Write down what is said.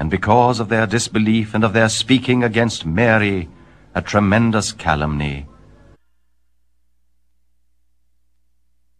and because of their disbelief and of their speaking against Mary, a tremendous calumny,